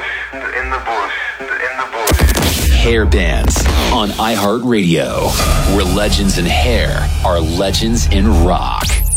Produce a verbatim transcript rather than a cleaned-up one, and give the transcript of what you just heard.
in the bush, in the bush. Hair bands on iHeartRadio, where legends in hair are legends in rock.